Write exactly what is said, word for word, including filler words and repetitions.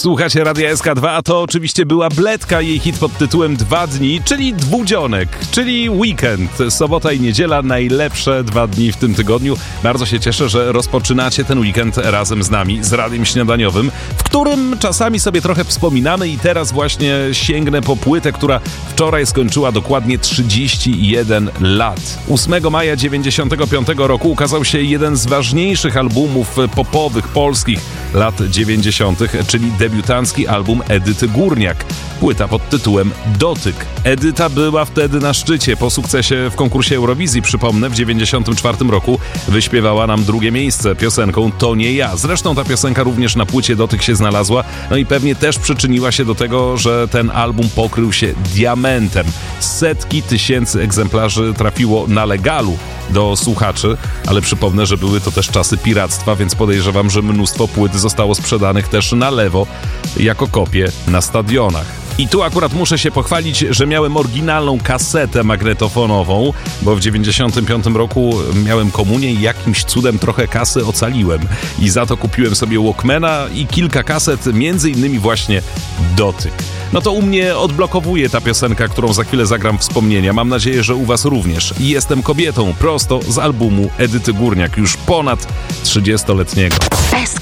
Słuchacie Radia S K dwa, a to oczywiście była Bledka, jej hit pod tytułem Dwa dni, czyli dwudzionek, czyli weekend. Sobota i niedziela, najlepsze dwa dni w tym tygodniu. Bardzo się cieszę, że rozpoczynacie ten weekend razem z nami, z Radiem Śniadaniowym, w którym czasami sobie trochę wspominamy i teraz właśnie sięgnę po płytę, która wczoraj skończyła dokładnie trzydzieści jeden lat. ósmego maja dziewięćdziesiątego piątego roku ukazał się jeden z ważniejszych albumów popowych polskich lat dziewięćdziesiątych, czyli debiutancki album Edyty Górniak. Płyta pod tytułem Dotyk. Edyta była wtedy na szczycie. Po sukcesie w konkursie Eurowizji, przypomnę, w dziewięćdziesiątym czwartym roku wyśpiewała nam drugie miejsce piosenką To nie ja. Zresztą ta piosenka również na płycie Dotyk się znalazła, no i pewnie też przyczyniła się do tego, że ten album pokrył się diamentem. Setki tysięcy egzemplarzy trafiło na legalu do słuchaczy, ale przypomnę, że były to też czasy piractwa, więc podejrzewam, że mnóstwo płyt zostało sprzedanych też na lewo jako kopie na stadionach. I tu akurat muszę się pochwalić, że miałem oryginalną kasetę magnetofonową, bo w dziewięćdziesiątym piątym roku miałem komunię i jakimś cudem trochę kasy ocaliłem. I za to kupiłem sobie Walkmana i kilka kaset, między innymi właśnie Dotyk. No to u mnie odblokowuje ta piosenka, którą za chwilę zagram wspomnienia. Mam nadzieję, że u was również. I Jestem kobietą, prosto z albumu Edyty Górniak, już ponad trzydziestoletniego.